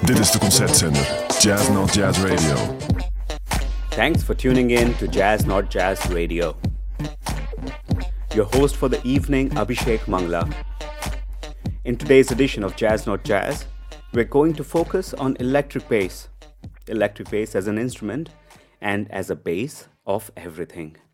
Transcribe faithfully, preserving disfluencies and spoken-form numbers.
Dit is de concertzender Jazz Not Jazz Radio. Thanks for tuning in to Jazz Not Jazz Radio. Your host for the evening, Abhishek Mangla. In today's edition of Jazz Not Jazz, we're going to focus on electric bass. Electric bass as an instrument and as a base of everything.